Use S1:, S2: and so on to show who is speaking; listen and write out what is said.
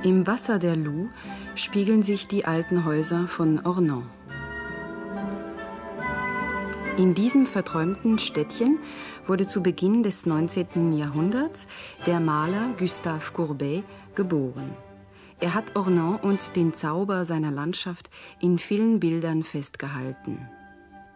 S1: Im Wasser der Loue spiegeln sich die alten Häuser von Ornans. In diesem verträumten Städtchen wurde zu Beginn des 19. Jahrhunderts der Maler Gustave Courbet geboren. Er hat Ornans und den Zauber seiner Landschaft in vielen Bildern festgehalten.